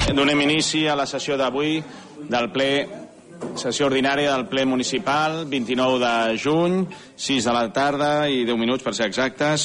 Donem inici a la sessió d'avui del ple, sessió ordinària del ple municipal, 29 de juny, 6 de la tarda i 10 minuts per ser exactes.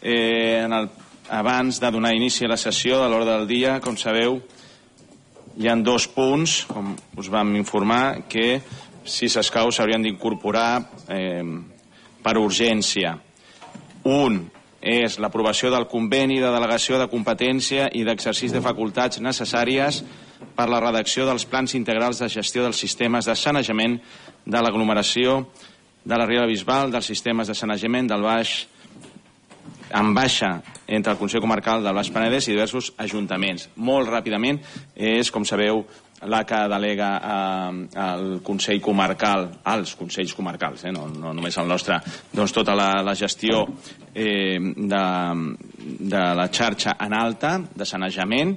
Abans de donar inici a la sessió de l'ordre del dia, com sabeu, hi ha 2 punts, com us vam informar, que si s'escau s'haurien d'incorporar per urgència. Un és l'aprovació del conveni de delegació de competència i d'exercici de facultats necessàries per la redacció dels plans integrals de gestió dels sistemes de sanejament de l'aglomeració de la Riera Bisbal, dels sistemes de sanejament del Baix en baixa entre el Consell Comarcal del Baix Penedès i diversos ajuntaments. Molt ràpidament, és, com sabeu, la que delega al Consell Comarcal, als Consells Comarcals, no només el nostre, doncs tota la gestió de la xarxa en alta, de sanejament,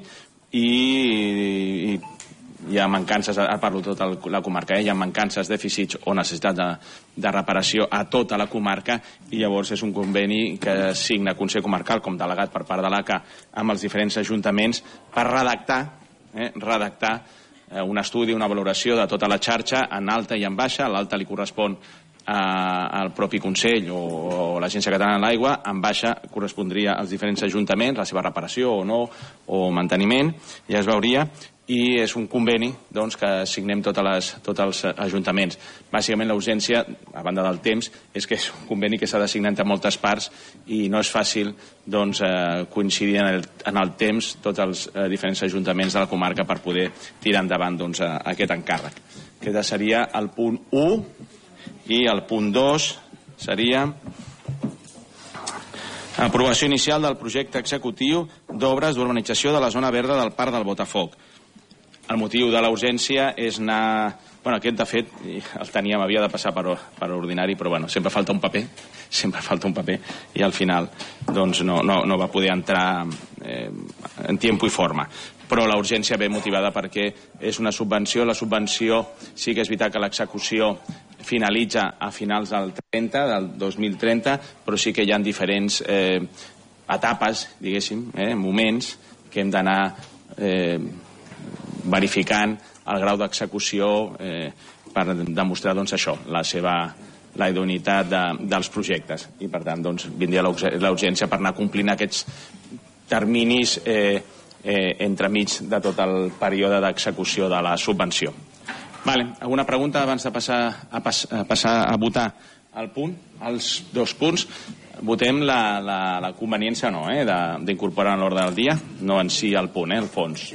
i hi ha mancances, parlo tota la comarca, hi ha mancances, dèficits o necessitat de reparació a tota la comarca, i llavors és un conveni que signa Consell Comarcal com delegat per part de l'ACA amb els diferents ajuntaments per redactar un estudi, una valoració de tota la xarxa en alta i en baixa. A l'alta li correspon al propi Consell o l'Agència Catalana de l'Aigua, en baixa correspondria als diferents ajuntaments, la seva reparació o no, o manteniment, ja es veuria, i és un conveni doncs, que signem tots els ajuntaments. Bàsicament la urgència, a banda del temps, és que és un conveni que s'ha de signar entre moltes parts i no és fàcil doncs, coincidir en el temps tots els diferents ajuntaments de la comarca per poder tirar endavant doncs, aquest encàrrec. Aquest seria el punt 1, i el punt 2 seria aprovació inicial del projecte executiu d'obres d'urbanització de la zona verda del Parc del Botafoc. El motiu de la urgència és anar... Bueno, aquest, de fet, el teníem, havia de passar per ordinari, però bueno, sempre falta un paper, i al final doncs, no va poder entrar en temps i forma. Però la urgència ve motivada perquè és una subvenció. La subvenció sí que és veritat que l'execució finalitza a finals del 2030, però sí que hi ha diferents etapes, diguéssim, moments que hem d'anar verificant el grau d'execució per demostrar doncs, això, la idoneïtat dels projectes, i per tant doncs, vindria la urgència per anar complint aquests terminis entremig de tot el període d'execució de la subvenció. Alguna pregunta abans de passar a votar els 2 punts? Votem la conveniència o no d'incorporar en l'ordre del dia, no en si el punt, el fons.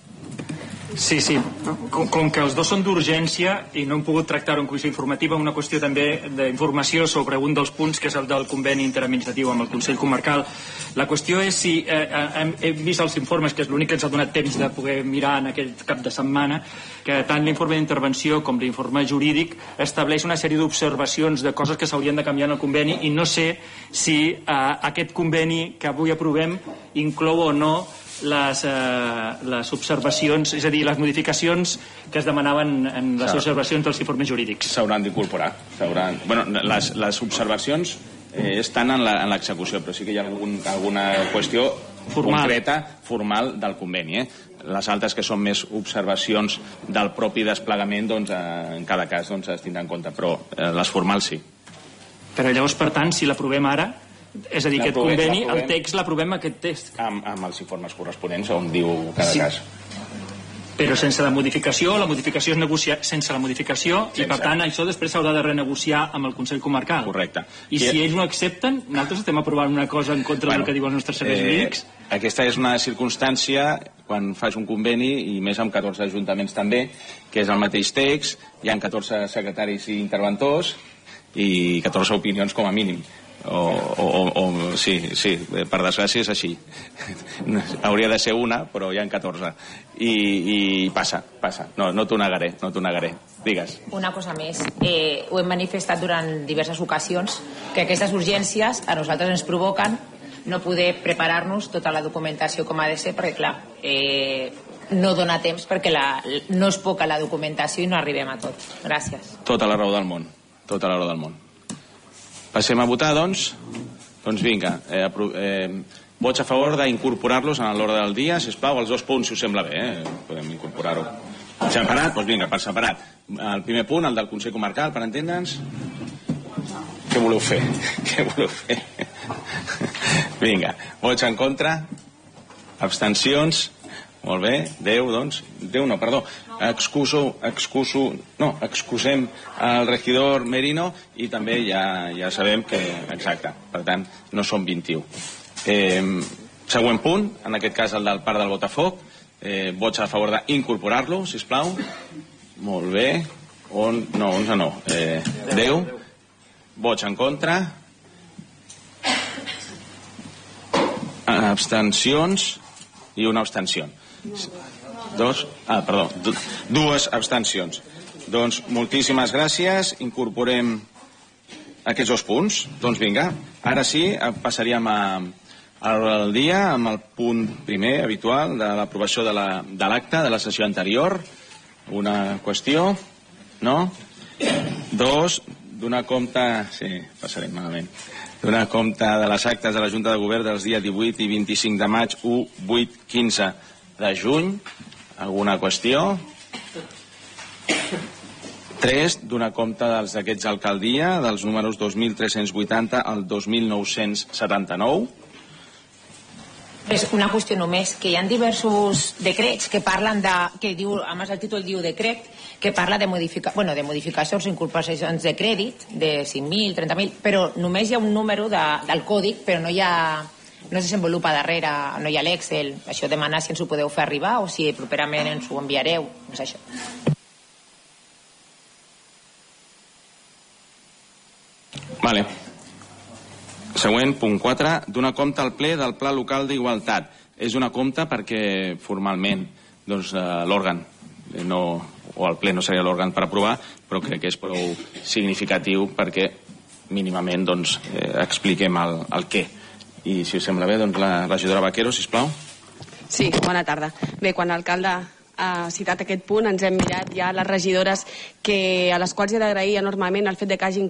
Sí. Com que els 2 són d'urgència i no hem pogut tractar-ho en comissió informativa, una qüestió també d'informació sobre un dels punts, que és el del conveni interadministratiu amb el Consell Comarcal. La qüestió és si hem vist els informes, que és l'únic que ens ha donat temps de poder mirar en aquell cap de setmana, que tant l'informe d'intervenció com l'informe jurídic estableix una sèrie d'observacions de coses que s'haurien de canviar en el conveni, i no sé si aquest conveni que avui aprovem inclou o no les observacions, és a dir, les modificacions que es demanaven en les observacions dels informes jurídics. S'hauran d'incorporar. Les observacions estan en l'execució, però sí que hi ha alguna qüestió concreta, formal, del conveni. Les altres, que són més observacions del propi desplegament, doncs en cada cas es tindrà en compte, però les formals sí. Però llavors, per tant, si l'aprovem ara, és a dir, aquest conveni, el text l'aprovem aquest text. Amb els informes corresponents, on diu cada cas. Però sense la modificació es negocia sense la modificació, i per tant això després s'haurà de renegociar amb el Consell Comarcal. Correcte. I si ells no accepten, nosaltres estem aprovant una cosa en contra del que diuen els nostres serveis jurídics? Aquesta és una circumstància, quan fas un conveni, i més amb 14 ajuntaments també, que és el mateix text, hi ha 14 secretaris i interventors i 14 opinions com a mínim. Sí, per desgràcia és així. Hauria de ser una, però hi ha 14 i passa. No t'ho negaré. Digues. Una cosa més, ho hem manifestat durant diverses ocasions, que aquestes urgències a nosaltres ens provoquen no poder preparar-nos tota la documentació com ha de ser, perquè clar, no dona temps, perquè no és poca la documentació i no arribem a tot. Gràcies. Tota la raó del món. Passem a votar, doncs? Doncs vinga, Vots a favor d'incorporar-los en l'ordre del dia, sisplau, els 2 punts, si us sembla bé, podem incorporar-ho. Separat? Doncs vinga, per separat. El primer punt, el del Consell Comarcal, per entendre'ns. Què voleu fer? Què voleu fer? Vinga, vots en contra? Abstencions? Molt bé, 10, doncs. 10 no, perdó. Excusem el regidor Merino i també ja sabem que, exacte, per tant, no són 21. Següent punt, en aquest cas el del Parc del Botafoc. Vots a favor d'incorporar-lo, sisplau. Molt bé. 11 no. 10. Vots en contra. Abstencions i una abstenció. Dues abstencions. Doncs moltíssimes gràcies. Incorporem aquests 2 punts. Doncs vinga, ara sí, passaríem al dia amb el punt primer habitual de l'aprovació de l'acte de la sessió anterior. Una qüestió, no? 2, donar compte... Sí, passarem malament. Donar compte de les actes de la Junta de Govern dels dies 18 i 25 de maig, 1, 8, 15 de juny. Alguna qüestió? 3, donar compte dels decrets d'alcaldia, dels números 2.380 al 2.979. És una qüestió només, que hi ha diversos decrets que parlen de... que diu, a més el títol diu decret, que parla de modificacions, incorporacions de crèdit, de 5.000, 30.000, però només hi ha un número del còdic, però no es desenvolupa darrere, no hi ha l'Excel. Això demanar si ens ho podeu fer arribar o si properament ens ho enviareu, no és això. Vale. Següent, punt 4, donar compte al ple del Pla Local d'Igualtat. És donar compte perquè formalment l'òrgan o el ple no seria l'òrgan per aprovar, però crec que és prou significatiu perquè mínimament expliquem el què. I si us sembla bé, la regidora Vaquero, sisplau. Sí, bona tarda. Bé, quan l'alcalde ha citat aquest punt, ens hem mirat ja les regidores a les quals he d'agrair enormement el fet que hagin